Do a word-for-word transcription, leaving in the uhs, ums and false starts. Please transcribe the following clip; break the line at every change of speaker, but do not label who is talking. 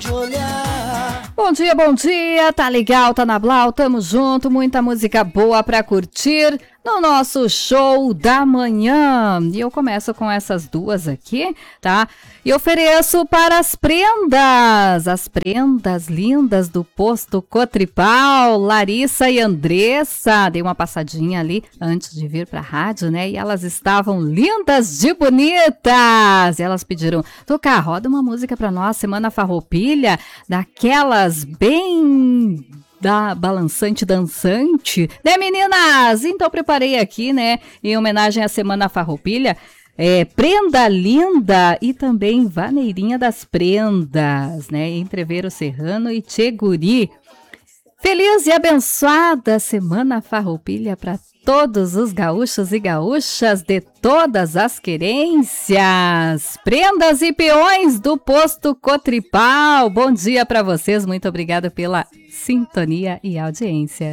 de olhar.
Bom dia, bom dia, tá legal, tá na Blau, tamo junto, muita música boa pra curtir no nosso show da manhã. E eu começo com essas duas aqui, tá? E ofereço para as prendas, as prendas lindas do Posto Cotripal, Larissa e Andressa. Dei uma passadinha ali antes de vir pra rádio, né? E elas estavam lindas de bonitas. E elas pediram, Tocar, roda uma música pra nós, Semana Farroupilha, daquelas bem... da balançante dançante, né, meninas? Então preparei aqui, né, em homenagem à Semana Farroupilha, é, Prenda Linda e também Vaneirinha das Prendas, né, Entreveiro Serrano e Tcheguri. Feliz e abençoada Semana Farroupilha para todos os gaúchos e gaúchas de todas as querências. Prendas e peões do Posto Cotripal. Bom dia para vocês, muito obrigada pela sintonia e audiência.